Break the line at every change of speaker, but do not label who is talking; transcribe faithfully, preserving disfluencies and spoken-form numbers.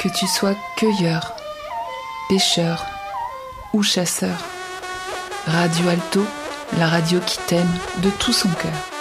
Que tu sois cueilleur, pêcheur ou chasseur, Radio Alto, la radio qui t'aime de tout son cœur.